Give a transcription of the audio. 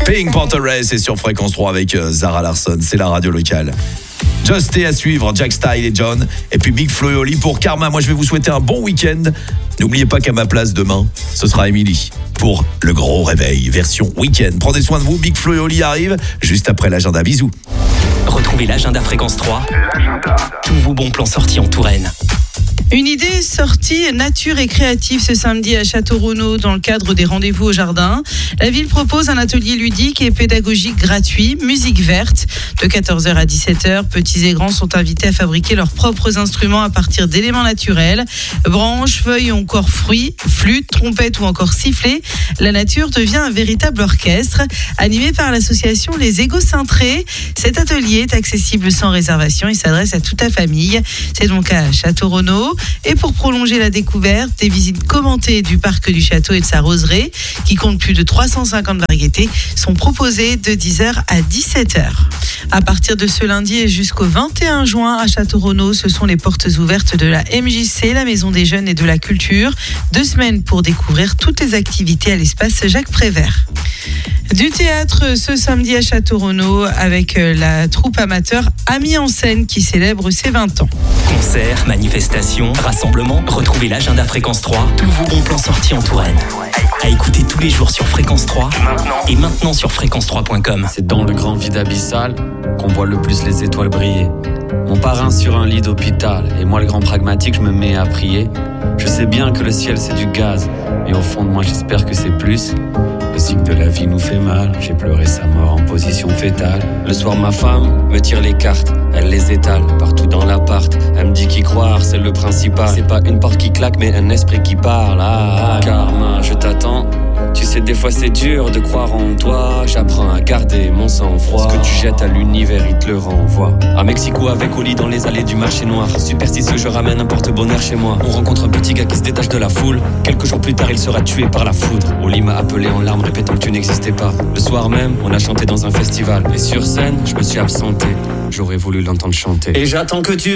Pink Panther, c'est sur Fréquence 3 avec Zara Larsson, c'est la radio locale. Just Stay à suivre, Jack Style et John. Et puis Big Flo et Oli pour Karma. Moi, je vais vous souhaiter un bon week-end. N'oubliez pas qu'à ma place demain, ce sera Émilie pour le gros réveil, version week-end. Prenez soin de vous, Big Flo et Oli arrivent juste après l'agenda. Bisous. Retrouvez l'agenda Fréquence 3. Tous vos bons plans sortis en Touraine. Une idée sortie nature et créative ce samedi à Château-Renaud dans le cadre des rendez-vous au jardin. La ville propose un atelier ludique et pédagogique gratuit, musique verte. De 14h à 17h, petits et grands sont invités à fabriquer leurs propres instruments à partir d'éléments naturels. Branches, feuilles ou encore fruits, flûtes, trompettes ou encore sifflets. La nature devient un véritable orchestre. Animé par l'association Les Égocentrés, cet atelier est accessible sans réservation et s'adresse à toute la famille. C'est donc à Château-Renaud. Et pour prolonger la découverte, des visites commentées du parc du château et de sa roseraie, qui compte plus de 350 variétés, sont proposées de 10h à 17h. À partir de ce lundi et jusqu'au 21 juin à Château-Renaud, ce sont les portes ouvertes de la MJC, la Maison des Jeunes et de la Culture. 2 semaines pour découvrir toutes les activités à l'espace Jacques Prévert. Du théâtre ce samedi à Château-Renaud avec la troupe amateur Amis en scène qui célèbre ses 20 ans. Concerts, manifestations, rassemblements, retrouvez l'agenda Fréquence 3. Tous vos bons plans sortis en Touraine. À écouter tous les jours sur Fréquence 3 et maintenant sur fréquence3.com. C'est dans le grand vide abyssal qu'on voit le plus les étoiles briller. Mon parrain sur un lit d'hôpital et moi le grand pragmatique, je me mets à prier. Je sais bien que le ciel c'est du gaz, mais au fond de moi j'espère que c'est plus. Le cycle de la vie nous fait mal, j'ai pleuré sa mort en position fétale. Le soir ma femme me tire les cartes, elle les étale partout dans l'appart. Elle me dit qu'y croire c'est le principal. C'est pas une porte qui claque mais un esprit qui parle. Karma, je t'attends. Tu sais des fois c'est dur de croire en toi. J'apprends à garder mon sang-froid. Ce que tu jettes à l'univers il te le renvoie. À Mexico avec Oli dans les allées du marché noir. Superstitieux je ramène un porte-bonheur chez moi. On rencontre un petit gars qui se détache de la foule. Quelques jours plus tard il sera tué par la foudre. Oli m'a appelé en larmes répétant que tu n'existais pas. Le soir même on a chanté dans un festival. Et sur scène je me suis absenté. J'aurais voulu l'entendre chanter. Et j'attends que tu